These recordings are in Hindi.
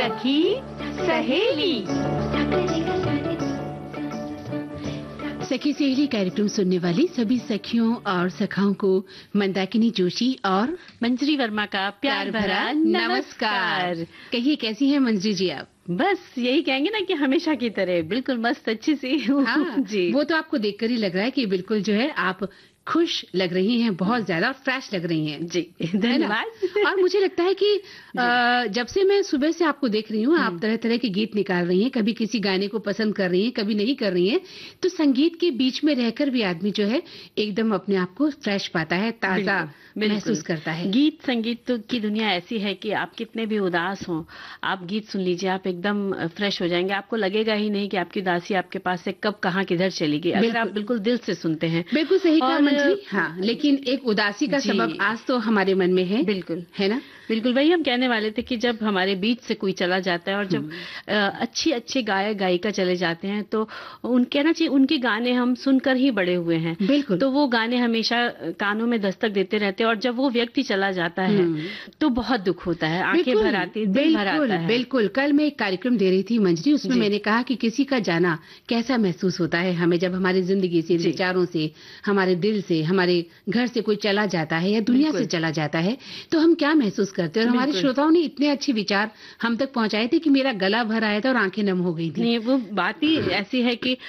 सखी सहेली। सखी सहेली कार्यक्रम सुनने वाली सभी सखियों और सखाओं को मंदाकिनी जोशी और मंजरी वर्मा का प्यार भरा नमस्कार। कहिए कैसी हैं मंजरी जी आप? बस यही कहेंगे ना कि हमेशा की तरह बिल्कुल मस्त अच्छी सी हूँ। हाँ, जी वो तो आपको देखकर ही लग रहा है कि बिल्कुल जो है आप खुश लग रही हैं, बहुत ज्यादा फ्रेश लग रही हैं। जी धन्यवाद। और मुझे लगता है कि जब से मैं सुबह से आपको देख रही हूँ, आप तरह तरह के गीत निकाल रही हैं, कभी किसी गाने को पसंद कर रही हैं, कभी नहीं कर रही हैं। तो संगीत के बीच में रहकर भी आदमी जो है एकदम अपने आप को फ्रेश पाता है, ताजा महसूस करता है। गीत संगीत तो की दुनिया ऐसी है कि आप कितने भी उदास हों, आप गीत सुन लीजिए, आप एकदम फ्रेश हो जाएंगे। आपको लगेगा ही नहीं कि आपकी उदासी आपके पास से कब कहाँ किधर चली गई, अगर आप बिल्कुल दिल से सुनते हैं। बिल्कुल सही कहा मंजरी। हाँ, लेकिन एक उदासी का सबब आज तो हमारे मन में है। बिल्कुल है ना? बिल्कुल वही हम कहने वाले थे कि जब हमारे बीच से कोई चला जाता है और जब अच्छे गायक गायिका चले जाते हैं तो कहना चाहिए उनके गाने हम सुनकर ही बड़े हुए हैं। बिल्कुल। तो वो गाने हमेशा कानों में दस्तक देते रहते हैं और जब वो व्यक्ति चला जाता है तो बहुत दुख होता है, आंखें भर आती, दिल भर आता है। बिल्कुल। कल मैं एक कार्यक्रम दे रही थी मंजरी, उसमें मैंने कहा कि किसी का जाना कैसा महसूस होता है हमें जब हमारी जिंदगी से, विचारों से, हमारे दिल से, हमारे घर से कोई चला जाता है या दुनिया से चला जाता है तो हम क्या महसूस करते हैं। और हमारे श्रोताओं ने इतने अच्छे विचार हम तक पहुंचाए थे कि मेरा गला भर आया था और आंखें नम हो गई थी। नहीं, वो बात ही ऐसी है कि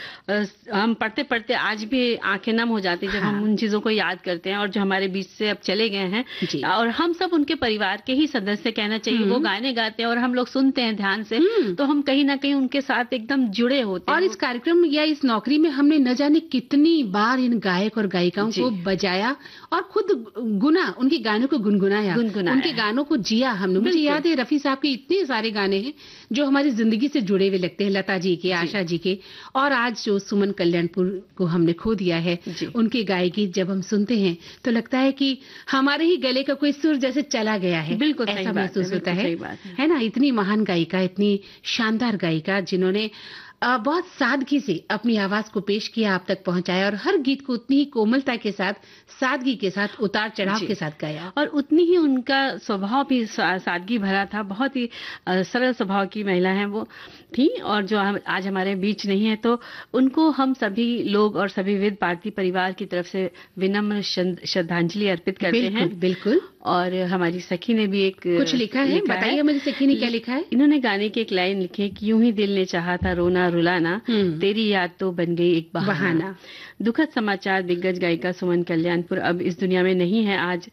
हम पढ़ते पढ़ते आज भी आंखें नम हो जाती जब हम उन चीजों को याद करते हैं और जो हमारे बीच से अब चले गए हैं। और हम सब उनके परिवार के ही सदस्य कहना चाहिए। वो गाने गाते हैं और हम लोग सुनते हैं ध्यान से, तो हम कहीं ना कहीं उनके साथ एकदम जुड़े होते हैं। और इस कार्यक्रम या इस नौकरी में हमने न जाने कितनी बार इन गायक और गायिकाओं को बजाया और खुद उनके गानों को गुनगुनाया, उनके गानों को जिया हमने। मुझे याद है रफी साहब के इतने सारे गाने हैं जो हमारी जिंदगी से जुड़े हुए लगते हैं, लता जी के, आशा जी के। और आज जो सुमन कल्याणपुर को हमने खो दिया है, उनके गाए गीत जब हम सुनते हैं तो लगता है कि हमारे ही गले का कोई सुर जैसे चला गया है। बिल्कुल ऐसा महसूस होता है ना? इतनी महान गायिका, इतनी शानदार गायिका जिन्होंने बहुत सादगी से अपनी आवाज को पेश किया, आप तक पहुंचाया और हर गीत को उतनी ही कोमलता के साथ, सादगी के साथ, उतार चढ़ाव के साथ गाया। और उतनी ही उनका स्वभाव भी सादगी भरा था। बहुत ही सरल स्वभाव की महिला है वो थी और जो आज हमारे बीच नहीं है, तो उनको हम सभी लोग और सभी विविध भारती परिवार की तरफ से विनम्र श्रद्धांजलि अर्पित करते हैं। बिल्कुल। और हमारी सखी ने भी कुछ लिखा है, बताइए मेरी सखी ने क्या लिखा है? इन्होंने गाने की एक लाइन लिखी है कि यूं ही दिल ने चाहा था रोना रुलाना, तेरी याद तो बन गई एक बहाना। दुखद समाचार, दिग्गज गायिका सुमन कल्याणपुर अब इस दुनिया में नहीं है। आज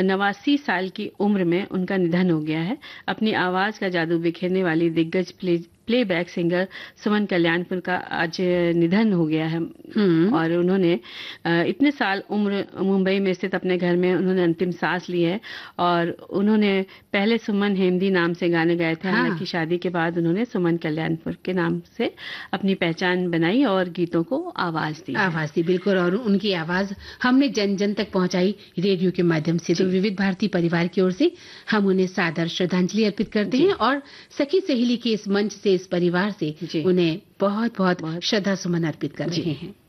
89 साल की उम्र में उनका निधन हो गया है। अपनी आवाज का जादू बिखेरने वाली दिग्गज प्लेबैक सिंगर सुमन कल्याणपुर का आज निधन हो गया है। और उन्होंने इतने साल उम्र मुंबई में स्थित अपने घर में उन्होंने अंतिम सांस ली है। और उन्होंने पहले सुमन हेमदी नाम से गाने गाए थे। हालांकि शादी के बाद उन्होंने सुमन कल्याणपुर के नाम से अपनी पहचान बनाई और गीतों को आवाज दी। बिल्कुल। और उनकी आवाज हमने जन जन तक पहुंचाई रेडियो के माध्यम से। तो विविध भारती परिवार की ओर से हम उन्हें सादर श्रद्धांजलि अर्पित करते हैं और सखी सहेली के इस मंच से, इस परिवार से उन्हें बहुत बहुत श्रद्धा सुमन अर्पित कर रहे हैं।